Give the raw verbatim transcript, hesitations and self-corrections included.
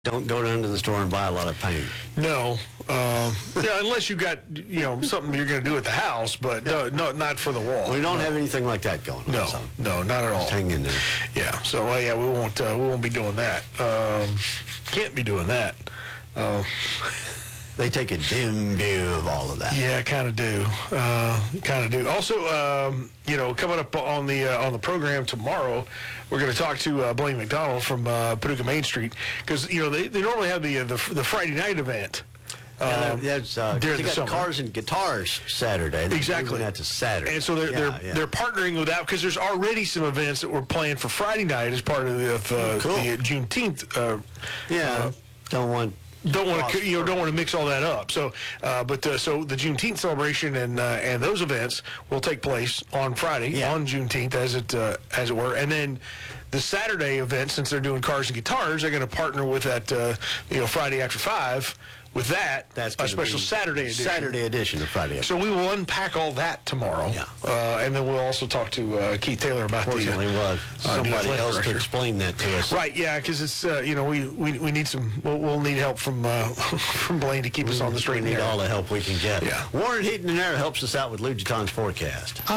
Don't go down to the store and buy a lot of paint. No, um, yeah, unless you got you know something you're going to do at the house, but no, no, not for the wall. We don't no. have anything like that going on. No, so. no, not at all. Just hang in there. Yeah, so uh, yeah, we won't uh, we won't be doing that. Um, can't be doing that. Uh, They take a dim view of all of that. Yeah, kind of do. Uh, kind of do. Also, um, you know, coming up on the uh, on the program tomorrow, we're going to talk to uh, Blaine McDonald from uh, Paducah Main Street because you know they, they normally have the, uh, the the Friday night event. Yeah, Um, that's uh, during they the got summer. Cars and Guitars Saturday. They're Exactly. moving that to Saturday. And so they're yeah, they're yeah. they're partnering with that because there's already some events that we're planned for Friday night as part of the, of, uh, Cool. the Juneteenth. Uh, yeah. uh, don't want. Don't want to, you know, don't want to mix all that up. So, uh, but uh, so the Juneteenth celebration and uh, and those events will take place on Friday, Yeah. on Juneteenth, as it uh, as it were, and then the Saturday event, since they're doing Cars and Guitars, they're going to partner with that, uh, you know, Friday after five. With that, That's a gonna special be Saturday edition. Saturday edition of Friday. After. So we will unpack all that tomorrow. Yeah. Uh, and then we'll also talk to uh, Keith Taylor about Fortunately, the. well, uh, somebody new athletic else to director. explain that to us. Right, yeah, because it's uh, you know we, we, we need some we'll, we'll need help from uh, from Blaine to keep us on the straight We and need narrow. all the help we can get. Yeah. Warren Heaton and Air helps us out with Lugiton's forecast.